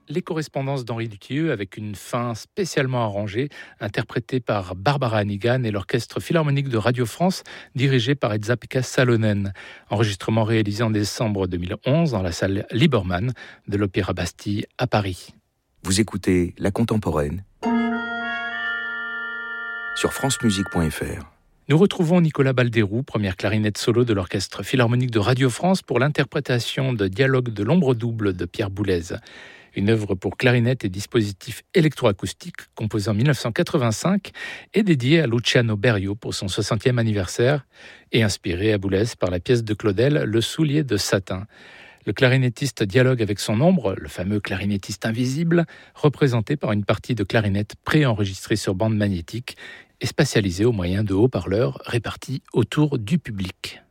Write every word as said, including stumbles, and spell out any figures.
Les correspondances d'Henri Dutilleux avec une fin spécialement arrangée, interprétée par Barbara Hannigan et l'Orchestre Philharmonique de Radio France, dirigé par Esa-Pekka Salonen. Enregistrement réalisé en décembre deux mille onze dans la salle Liebermann de l'Opéra Bastille à Paris. Vous écoutez La Contemporaine sur francemusique point f r. Nous retrouvons Nicolas Balderoux, première clarinette solo de l'Orchestre Philharmonique de Radio France pour l'interprétation de Dialogue de l'ombre double de Pierre Boulez. Une œuvre pour clarinette et dispositif électroacoustique composée en dix-neuf cent quatre-vingt-cinq et dédiée à Luciano Berio pour son soixantième anniversaire et inspirée à Boulez par la pièce de Claudel Le soulier de satin. Le clarinettiste dialogue avec son ombre, le fameux clarinettiste invisible, représenté par une partie de clarinette préenregistrée sur bande magnétique et spatialisée au moyen de haut-parleurs répartis autour du public.